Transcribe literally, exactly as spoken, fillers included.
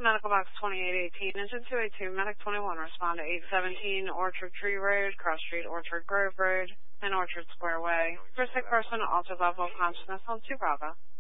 Medical Box twenty-eight eighteen, Engine two eighty-two, Medic twenty-one, respond to eight seventeen Orchard Tree Road, Cross Street, Orchard Grove Road, and Orchard Square Way. For sick person, altered level of consciousness on two Bravo.